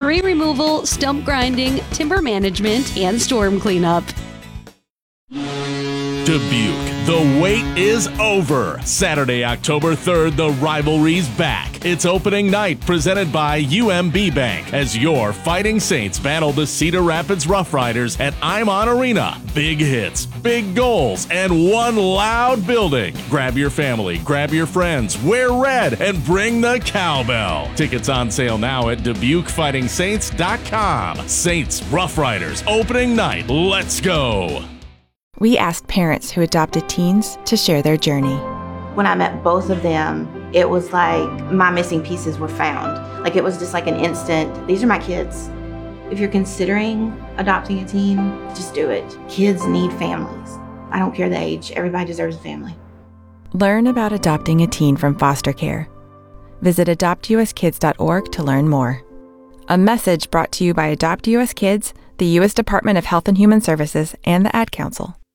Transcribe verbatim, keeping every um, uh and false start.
tree removal, stump grinding, timber management, and storm cleanup. Dubuque, the wait is over. Saturday, October third, the rivalry's back. It's opening night presented by U M B Bank as your Fighting Saints battle the Cedar Rapids Rough Riders at Imon Arena. Big hits, big goals, and one loud building. Grab your family, grab your friends, wear red, and bring the cowbell. Tickets on sale now at Dubuque Fighting Saints dot com. Saints Rough Riders opening night. Let's go. We asked parents who adopted teens to share their journey. When I met both of them, it was like my missing pieces were found. Like it was just like an instant, these are my kids. If you're considering adopting a teen, just do it. Kids need families. I don't care the age, everybody deserves a family. Learn about adopting a teen from foster care. Visit adopt u s kids dot org to learn more. A message brought to you by Adopt U S Kids, the U S Department of Health and Human Services, and the Ad Council.